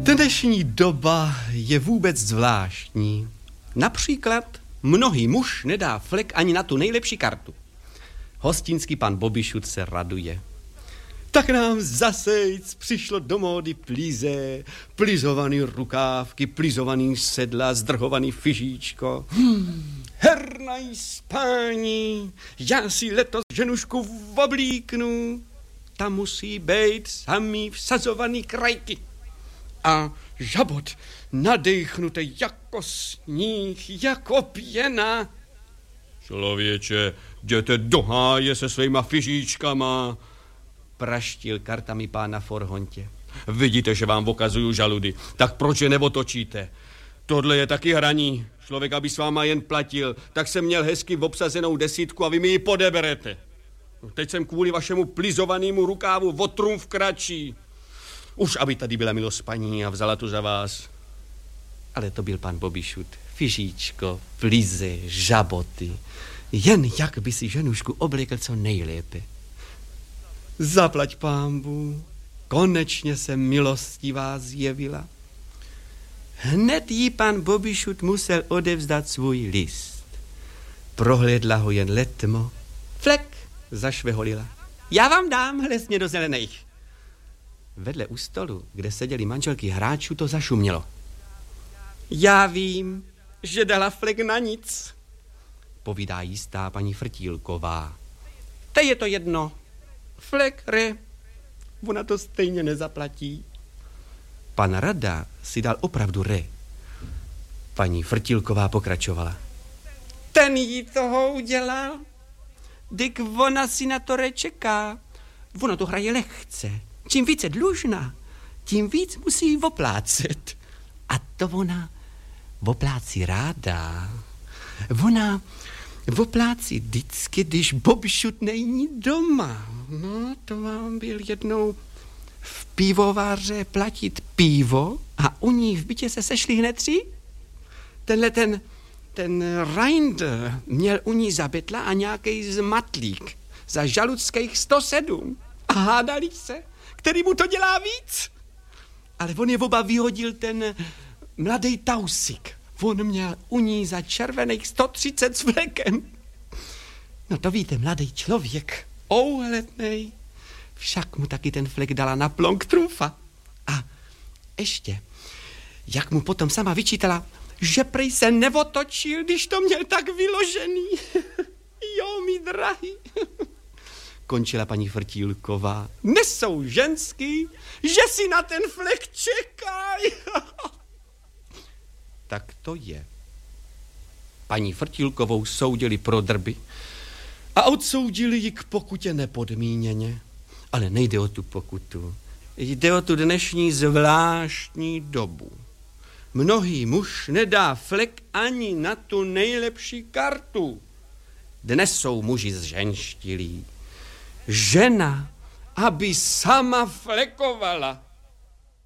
Dnešní doba je vůbec zvláštní. Například mnohý muž nedá flek ani na tu nejlepší kartu. Hostinský pan Bobišut se raduje. Tak nám zasejc přišlo do módy plíze, plizovaný rukávky, plizovaný sedla, zdrhovaný fyžíčko. Hernaj spání, já si letos ženušku oblíknu. Tam musí být samý vsazovaný krajky. A žabot nadechnutý jako sníh, jako pěna. Člověče, jděte do háje se svýma fyžíčkama, praštil kartami pána Forhontě. Vidíte, že vám okazuju žaludy, tak proč je neotočíte? Tohle je taky hraní. Člověk, aby s váma jen platil, tak jsem měl hezky obsazenou desítku a vy mi ji podeberete. Teď jsem kvůli vašemu plizovanému rukávu o trumf kratší. Už aby tady byla milost paní a vzala to za vás. Ale to byl pan Bobišut. Fyžíčko, plize, žaboty. Jen jak by si ženušku oblekl co nejlépe. Zaplať pánbu, konečně se milostivá zjevila. Hned jí pan Bobišut musel odevzdat svůj list. Prohlédla ho jen letmo. Flek, zašveholila. Já vám dám hlesně do zelených. Vedle u stolu, kde seděli manželky hráčů, to zašumělo. Já vím, že dala flek na nic, povídá jistá paní Frtílková. To je to jedno. Flek, re, ona to stejně nezaplatí. Pan Rada si dal opravdu re. Paní Frtílková pokračovala. Ten jí toho udělal. Dyk ona si na to re čeká. Ona to hraje lehce. Čím více dlužná, tím víc musí oplácet. A to ona oplácí ráda. Ona oplácí vždycky, když Bobišut není doma. No, to vám byl jednou v pivováře platit pivo a u ní v bytě se sešli hned tři. Ten Reinder měl u ní za betla a nějakej zmatlík za žaludských 107. A hádali se, který mu to dělá víc. Ale on je oba vyhodil ten mladý Tausik. On měl u ní za červených 130 s flekem. No to víte, mladý člověk, ouhlednej. Však mu taky ten flek dala na plonk trumfa. A ještě, jak mu potom sama vyčítala, že prej se neotočil, když to měl tak vyložený. Jo, mi drahý. Končila paní Frtílková. Nesou ženský, že si na ten flek čekají. Tak to je. Paní Frtílkovou soudili pro drby a odsoudili ji k pokutě nepodmíněně. Ale nejde o tu pokutu. Jde o tu dnešní zvláštní dobu. Mnohý muž nedá flek ani na tu nejlepší kartu. Dnes jsou muži zženštilí. Žena, aby sama flekovala,